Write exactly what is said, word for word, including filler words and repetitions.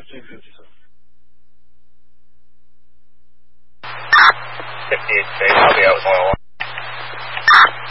fifteen fifty-seven. fifty-eight, I'll be out with one oh one.